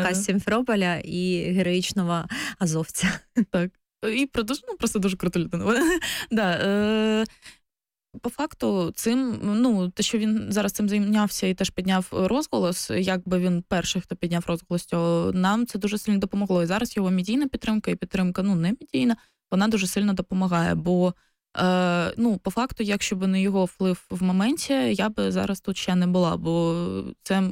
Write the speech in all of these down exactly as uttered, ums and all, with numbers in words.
да, з Сімферополя і героїчного азовця. Так. І про дуже, ну, просто дуже крута людина. да, е, по факту, цим, ну, те, що він зараз цим зайнявся і теж підняв розголос, якби він перший, хто підняв розголос, то нам це дуже сильно допомогло. І зараз його медійна підтримка і підтримка, ну, не медійна, вона дуже сильно допомагає, бо Е, ну, по факту, якщо б не його вплив в моменті, я би зараз тут ще не була, бо це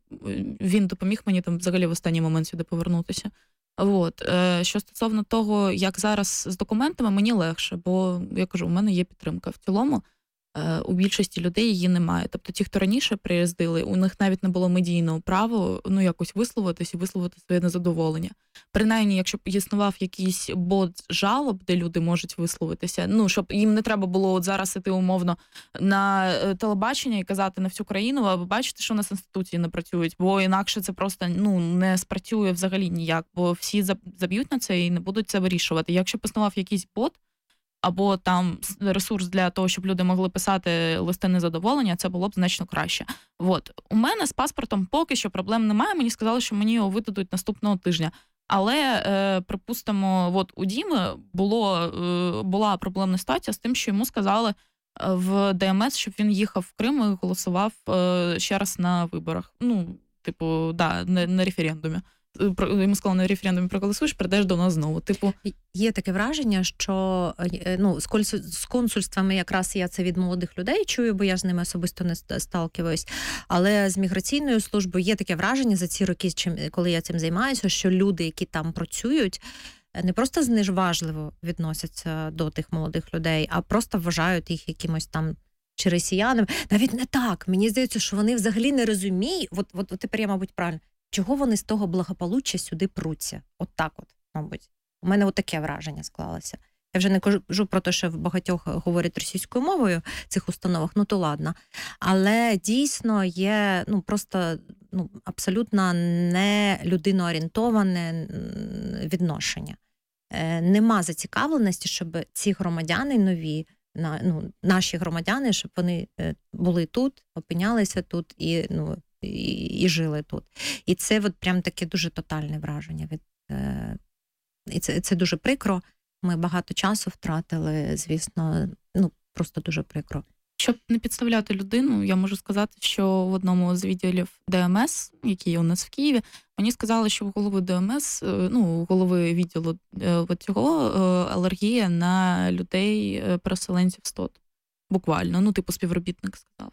він допоміг мені там взагалі в останній момент сюди повернутися. От. Е, що стосовно того, як зараз з документами, мені легше, бо, я кажу, у мене є підтримка. В цілому, е, у більшості людей її немає. Тобто ті, хто раніше приїздили, у них навіть не було медійного права, ну, якось висловитись і висловити своє незадоволення. Принаймні, якщо б існував якийсь бот жалоб, де люди можуть висловитися, ну, щоб їм не треба було от зараз іти умовно на телебачення і казати на всю країну, а ви бачите, що у нас інституції не працюють, бо інакше це просто, ну, не спрацює взагалі ніяк, бо всі заб'ють на це і не будуть це вирішувати. Якщо б існував якийсь бот, або там ресурс для того, щоб люди могли писати листи незадоволення, це було б значно краще. От. У мене з паспортом поки що проблем немає, мені сказали, що мені його видадуть наступного тижня. Але, е, припустимо, от у Діми було, е, була проблемна ситуація з тим, що йому сказали в ДМС, щоб він їхав в Крим і голосував е, ще раз на виборах. Ну, типу, да, на, на референдумі. Йому сказали, на референдумі проголосуєш, прийдеш до нас знову. Типу, є таке враження, що, ну, з консульствами якраз я це від молодих людей чую, бо я з ними особисто не сталкиваюсь, але з міграційною службою є таке враження за ці роки, коли я цим займаюся, що люди, які там працюють, не просто зневажливо відносяться до тих молодих людей, а просто вважають їх якимось там чи росіянами. Навіть не так. Мені здається, що вони взагалі не розуміють, от, от, от тепер я, мабуть, правильно, чого вони з того благополуччя сюди пруться? От так от, мабуть. У мене от таке враження склалося. Я вже не кажу про те, що в багатьох говорять російською мовою в цих установах, ну то ладно. Але дійсно є, ну, просто, ну, абсолютно не людиноорієнтоване відношення. Е, нема зацікавленості, щоб ці громадяни нові, на, ну, наші громадяни, щоб вони були тут, опинялися тут і, ну, І, і жили тут. І це от прям таке дуже тотальне враження. Від, е, і це, це дуже прикро. Ми багато часу втратили, звісно, ну, просто дуже прикро. Щоб не підставляти людину, я можу сказати, що в одному з відділів ДМС, який є у нас в Києві, мені сказали, що у голови ДМС, ну, у голови відділу цього алергія на людей, переселенців з ТОТ. Буквально, ну, типу, співробітник сказав.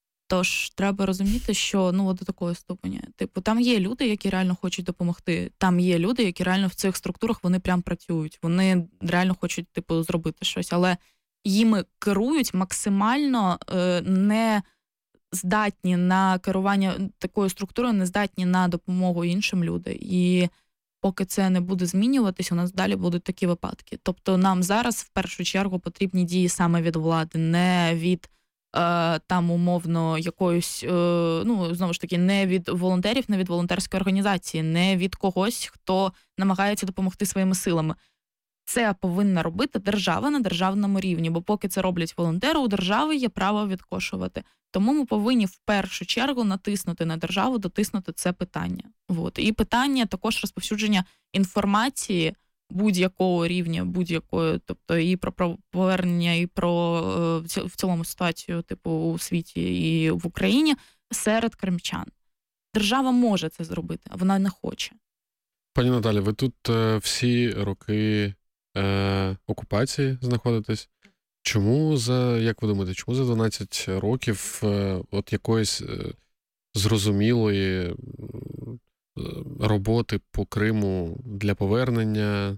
Тож треба розуміти, що, ну, от до такої ступені. Типу, там є люди, які реально хочуть допомогти. Там є люди, які реально в цих структурах, вони прям працюють. Вони реально хочуть, типу, зробити щось. Але їми керують максимально е, не здатні на керування такою структурою, не здатні на допомогу іншим людям. І поки це не буде змінюватись, у нас далі будуть такі випадки. Тобто нам зараз в першу чергу потрібні дії саме від влади, не від там, умовно, якоюсь, ну, знову ж таки, не від волонтерів, не від волонтерської організації, не від когось, хто намагається допомогти своїми силами. Це повинна робити держава на державному рівні, бо поки це роблять волонтери, у держави є право відкошувати. Тому ми повинні в першу чергу натиснути на державу, дотиснути це питання. От. І питання також розповсюдження інформації будь-якого рівня, будь-якої, тобто і про повернення, і про в цілому ситуацію, типу, у світі і в Україні серед кримчан. Держава може це зробити, а вона не хоче. Пані Наталі, ви тут е, всі роки е, окупації знаходитесь. Чому за, як ви думаєте, чому за дванадцять років е, от якоїсь е, зрозумілої е, роботи по Криму для повернення,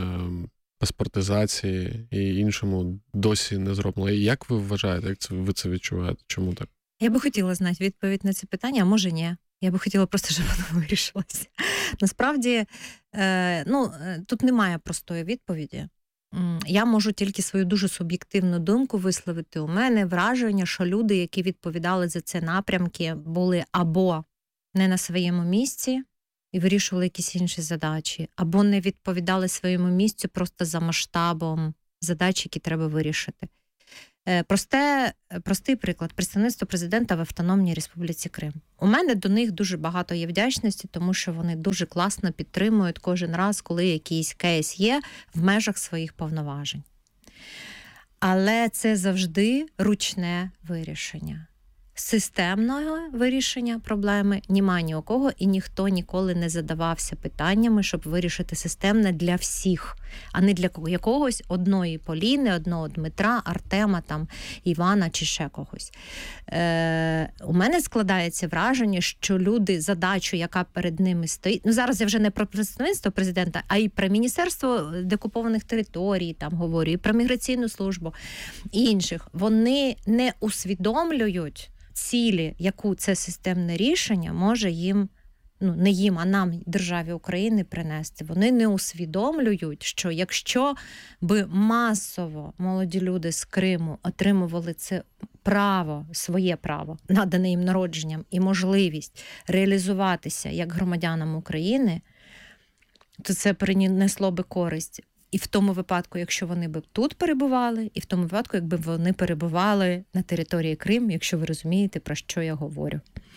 паспортизації і іншому досі не зроблено? І як ви вважаєте, як це, ви це відчуваєте? Чому так? Я би хотіла знати відповідь на це питання, а може ні. Я би хотіла просто, щоб воно вирішилося. Насправді, е, ну, тут немає простої відповіді. Я можу тільки свою дуже суб'єктивну думку висловити. У мене враження, що люди, які відповідали за ці напрямки, були або не на своєму місці і вирішували якісь інші задачі, або не відповідали своєму місцю просто за масштабом задач, які треба вирішити. Просте, простий приклад. Представництво президента в Автономній Республіці Крим. У мене до них дуже багато є вдячності, тому що вони дуже класно підтримують кожен раз, коли якийсь кейс є в межах своїх повноважень. Але це завжди ручне вирішення. Системного вирішення проблеми нема ні у кого, і ніхто ніколи не задавався питаннями, щоб вирішити системне для всіх, а не для якогось одної Поліни, одного Дмитра, Артема, там, Івана чи ще когось. Е, у мене складається враження, що люди задачу, яка перед ними стоїть, ну зараз я вже не про представництво президента, а й про Міністерство деокупованих територій, там говорю, і про міграційну службу, і інших, вони не усвідомлюють цілі, яку це системне рішення може їм, ну не їм, а нам, державі України, принести. Вони не усвідомлюють, що якщо би масово молоді люди з Криму отримували це право, своє право, надане їм народженням, і можливість реалізуватися як громадянам України, то це принесло би користь. І в тому випадку, якщо вони б тут перебували, і в тому випадку, якби вони перебували на території Криму, якщо ви розумієте, про що я говорю.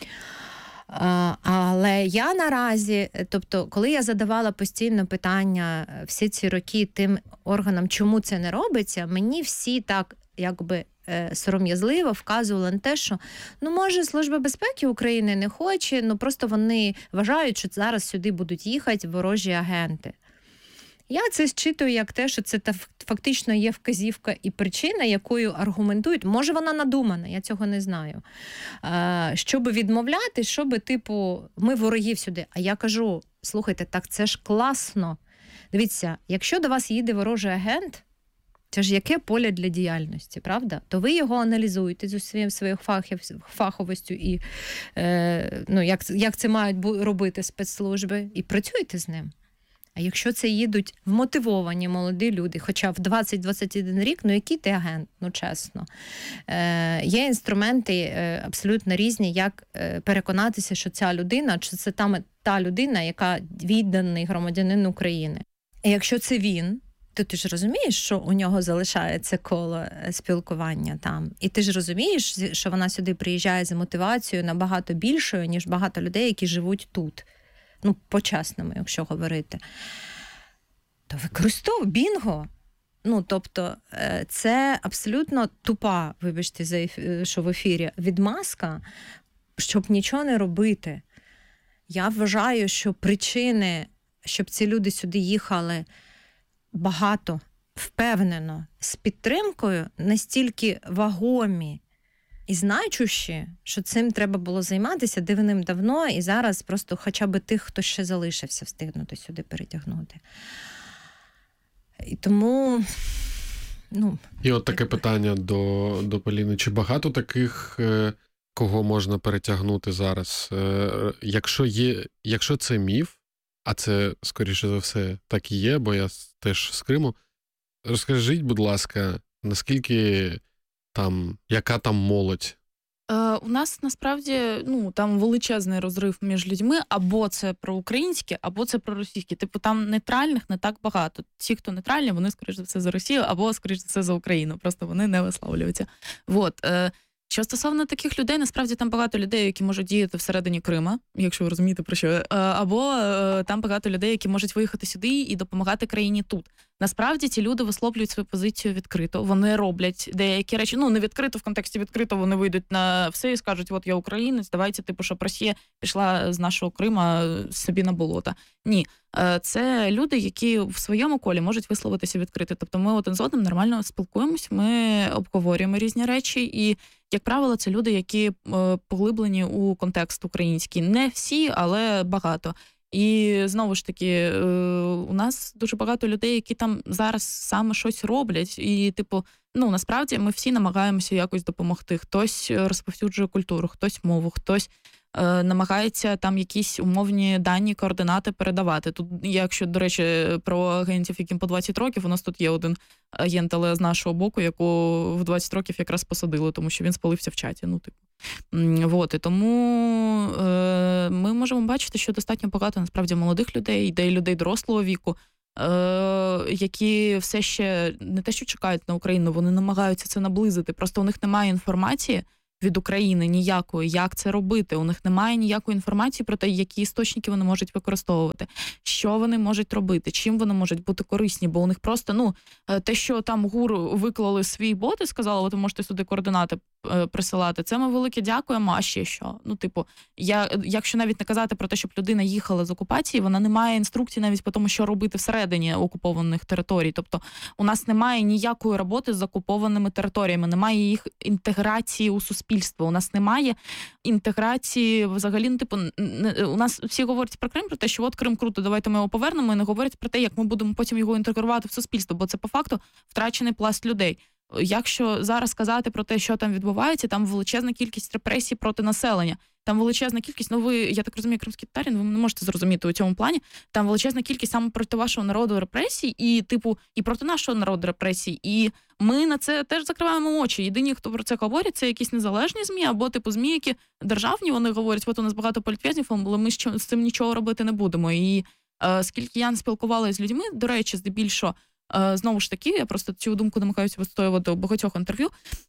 Але я наразі, тобто, коли я задавала постійно питання всі ці роки тим органам, чому це не робиться, мені всі так, якби, сором'язливо вказували на те, що, ну, може, Служба безпеки України не хоче, ну, просто вони вважають, що зараз сюди будуть їхати ворожі агенти. Я це зчитую як те, що це фактично є вказівка і причина, якою аргументують. Може, вона надумана, я цього не знаю. Щоб відмовляти, щоб, типу, ми ворогів сюди. А я кажу, слухайте, так це ж класно. Дивіться, якщо до вас їде ворожий агент, це ж яке поле для діяльності, правда? То ви його аналізуєте з усім своєю фаховістю і е, ну, як, як це мають робити спецслужби, і працюєте з ним. А якщо це їдуть вмотивовані молоді люди, хоча в двадцять-двадцять один рік, ну який ти агент, ну чесно. Е, є інструменти е, абсолютно різні, як е, переконатися, що ця людина, чи це там та людина, яка відданий громадянин України. І якщо це він, то ти ж розумієш, що у нього залишається коло спілкування там. І ти ж розумієш, що вона сюди приїжджає за мотивацією набагато більшою, ніж багато людей, які живуть тут. Ну, по-чесному, якщо говорити, то використовуй, бінго. Ну, тобто, це абсолютно тупа, вибачте, за ефі, що в ефірі, відмазка, щоб нічого не робити. Я вважаю, що причини, щоб ці люди сюди їхали багато, впевнено, з підтримкою, настільки вагомі, і значущі, що цим треба було займатися давним-давно, і зараз просто хоча б тих, хто ще залишився, встигнути сюди перетягнути. І тому, ну... І от таке питання до, до Поліни. Чи багато таких, кого можна перетягнути зараз? Якщо є, якщо це міф, а це, скоріше за все, так і є, бо я теж з Криму, розкажіть, будь ласка, наскільки... Там, яка там молодь? Е, у нас, насправді, ну, там величезний розрив між людьми, або це проукраїнські, або це проросійські. Типу, там нейтральних не так багато. Ті, хто нейтральні, вони, скоріш за все, за Росію, або, скоріш за все, за Україну. Просто вони не висловлюються. Вот. Е, що стосовно таких людей, насправді там багато людей, які можуть діяти всередині Крима, якщо ви розумієте, про що. Е, або е, там багато людей, які можуть виїхати сюди і допомагати країні тут. Насправді ці люди висловлюють свою позицію відкрито, вони роблять деякі речі, ну не відкрито, в контексті відкрито вони вийдуть на все і скажуть, от я українець, давайте, типу, щоб Росія пішла з нашого Крима собі на болото. Ні, це люди, які в своєму колі можуть висловитися відкрито. Тобто ми один з одним нормально спілкуємось, ми обговорюємо різні речі, і, як правило, це люди, які поглиблені у контекст український. Не всі, але багато. І, знову ж таки, у нас дуже багато людей, які там зараз саме щось роблять. І, типу, ну, насправді ми всі намагаємося якось допомогти. Хтось розповсюджує культуру, хтось мову, хтось е, намагається там якісь умовні дані, координати передавати. Тут, якщо, до речі, про агентів, яким по двадцять років, у нас тут є один агент, але з нашого боку, яку в двадцять років якраз посадили, тому що він спалився в чаті. Ну, типу. Вот, і тому е, ми можемо бачити, що достатньо багато насправді молодих людей, ідей людей дорослого віку, е, які все ще не те, що чекають на Україну, вони намагаються це наблизити. Просто у них немає інформації від України ніякої, як це робити. У них немає ніякої інформації про те, які істочники вони можуть використовувати, що вони можуть робити, чим вони можуть бути корисні, бо у них просто, ну, те, що там ГУР виклали свій бот і сказали, ви можете сюди координати е, присилати, це ми велике дякуємо, а ще що? Ну, типу, я, якщо навіть не казати про те, щоб людина їхала з окупації, вона не має інструкцій навіть по тому, що робити всередині окупованих територій. Тобто у нас немає ніякої роботи з окупованими територіями, немає їх інтеграції у суспільство. У нас немає інтеграції взагалі, ну, типу, у нас всі говорять про Крим, про те, що от Крим круто, давайте ми його повернемо, і не говорять про те, як ми будемо потім його інтегрувати в суспільство, бо це по факту втрачений пласт людей. Якщо зараз сказати про те, що там відбувається, там величезна кількість репресій проти населення. Там величезна кількість, ну ви, я так розумію, кримські татарі, ви не можете зрозуміти у цьому плані, там величезна кількість саме проти вашого народу репресій, і, типу, і проти нашого народу репресій. І ми на це теж закриваємо очі. Єдині, хто про це говорять, це якісь незалежні ЗМІ, або, типу, ЗМІ, які державні, вони говорять, от у нас багато політв'язнів, але ми з цим нічого робити не будемо. І е, скільки я не спілкувалася з людьми, до речі, здебільшого, знову ж таки, я просто цю думку намагаюся відстоювати у багатьох інтерв'ю,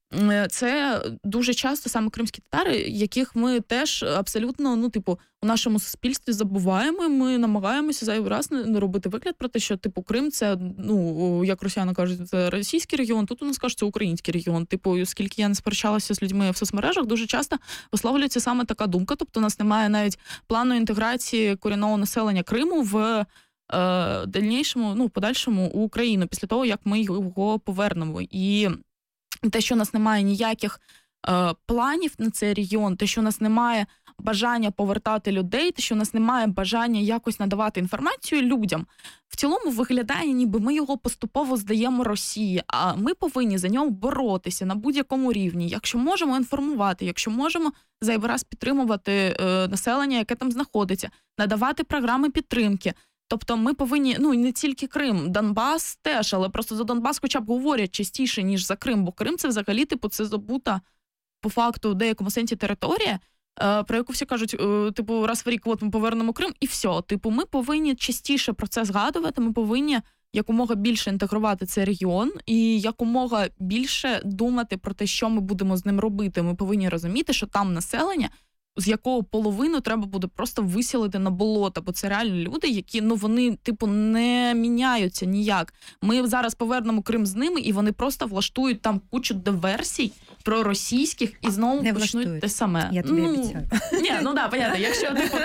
це дуже часто саме кримські татари, яких ми теж абсолютно, ну, типу, у нашому суспільстві забуваємо, ми намагаємося зайвий раз не робити вигляд про те, що, типу, Крим це, ну, як росіяни кажуть, це російський регіон, тут у нас кажуть, це український регіон. Типу, скільки я не сперечалася з людьми в соцмережах, дуже часто висловлюється саме така думка, тобто у нас немає навіть плану інтеграції корінного населення Криму в дальнішому, ну, подальшому у Україну, після того, як ми його повернемо. І те, що у нас немає ніяких е, планів на цей регіон, те, що у нас немає бажання повертати людей, те, що у нас немає бажання якось надавати інформацію людям, в цілому виглядає, ніби ми його поступово здаємо Росії, а ми повинні за нього боротися на будь-якому рівні. Якщо можемо інформувати, якщо можемо зайвий раз підтримувати е, населення, яке там знаходиться, надавати програми підтримки. Тобто ми повинні, ну, не тільки Крим, Донбас теж, але просто за Донбас хоча б говорять частіше, ніж за Крим, бо Крим це взагалі, типу, це забута по факту в деякому сенсі територія, е, про яку всі кажуть, е, типу, раз в рік от ми повернемо Крим і все. Типу, ми повинні частіше про це згадувати, ми повинні якомога більше інтегрувати цей регіон і якомога більше думати про те, що ми будемо з ним робити. Ми повинні розуміти, що там населення, з якого половину треба буде просто висілити на болото, бо це реально люди, які, ну, вони, типу, не міняються ніяк. Ми зараз повернемо Крим з ними, і вони просто влаштують там кучу диверсій проросійських і знову не почнуть влаштують. те саме. Я тобі ну, обіцяю. Ні, ну да, понятно, якщо, типу,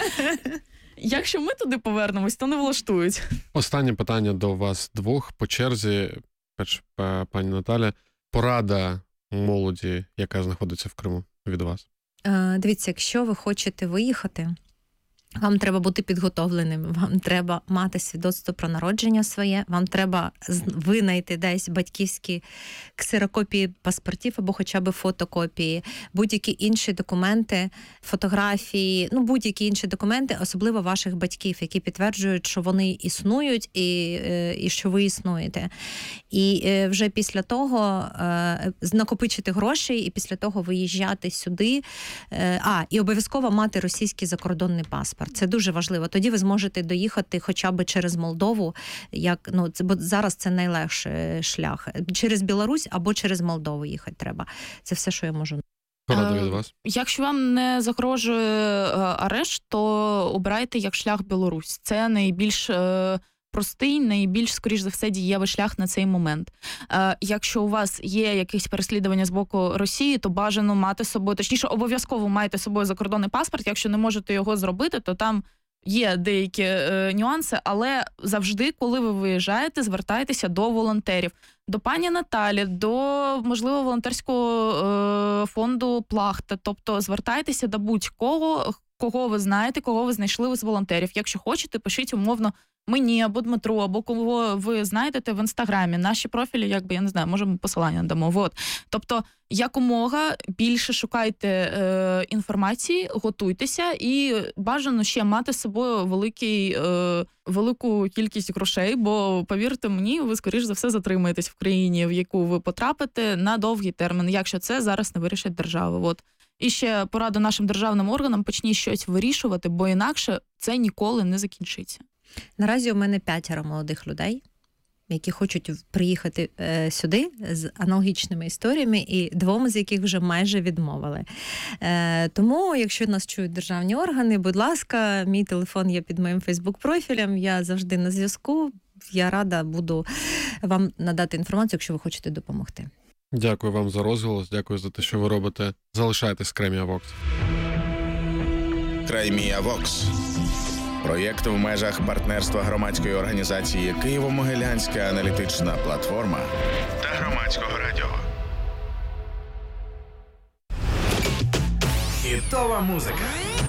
якщо ми туди повернемось, то не влаштують. Останнє питання до вас двох по черзі. Перш, пані Наталя, порада молоді, яка знаходиться в Криму, від вас. Дивіться, якщо ви хочете виїхати, вам треба бути підготовленим, вам треба мати свідоцтво про народження своє, вам треба винайти десь батьківські ксерокопії паспортів або хоча б фотокопії, будь-які інші документи, фотографії, ну будь-які інші документи, особливо ваших батьків, які підтверджують, що вони існують і, і що ви існуєте. І вже після того накопичити гроші і після того виїжджати сюди. А, і обов'язково мати російський закордонний паспорт. Це дуже важливо. Тоді ви зможете доїхати хоча б через Молдову, як, ну, це, бо зараз це найлегший шлях. Через Білорусь або через Молдову їхати треба. Це все, що я можу. Порада від вас. Якщо вам не загрожує арешт, то обирайте як шлях Білорусь. Це найбільш простий, найбільш, скоріш за все, дієвий шлях на цей момент. Е, якщо у вас є якісь переслідування з боку Росії, то бажано мати з собою, точніше, обов'язково маєте з собою закордонний паспорт. Якщо не можете його зробити, то там є деякі е, нюанси, але завжди, коли ви виїжджаєте, звертайтеся до волонтерів. До пані Наталі, до, можливо, волонтерського е, фонду Плахта. Тобто звертайтеся до будь-кого, кого ви знаєте, кого ви знайшли з волонтерів. Якщо хочете, пишіть умовно мені, або Дмитру, або кого ви знайдете в Інстаграмі. Наші профілі, якби, я не знаю, можемо посилання дамо. Вот. Тобто, якомога більше шукайте е, інформації, готуйтеся і бажано ще мати з собою великий, е, велику кількість грошей, бо, повірте мені, ви, скоріш за все, затримаєтесь в країні, в яку ви потрапите на довгий термін, якщо це зараз не вирішить держава. От. І ще порада нашим державним органам: почніть щось вирішувати, бо інакше це ніколи не закінчиться. Наразі у мене п'ятеро молодих людей, які хочуть приїхати е, сюди з аналогічними історіями, і двом з яких вже майже відмовили. Е, тому, якщо нас чують державні органи, будь ласка, мій телефон є під моїм фейсбук-профілем, я завжди на зв'язку, я рада буду вам надати інформацію, якщо ви хочете допомогти. Дякую вам за розголос, дякую за те, що ви робите. Залишайтесь Кремія Вокс. Кремія Вокс. Проєкт в межах партнерства громадської організації Києво-Могилянська аналітична платформа та громадського радіо. Хітова музика.